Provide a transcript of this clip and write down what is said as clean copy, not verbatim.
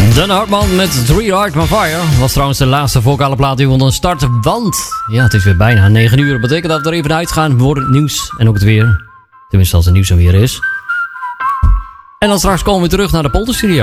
Dan Hartman met 3 Heart on Fire. Was trouwens de laatste vocale plaat die we konden starten. Want ja, het is weer bijna 9 uur. Dat betekent dat we er even uitgaan voor het nieuws en ook het weer. Tenminste als het nieuws er weer is. En dan straks komen we terug naar de Polderstudio.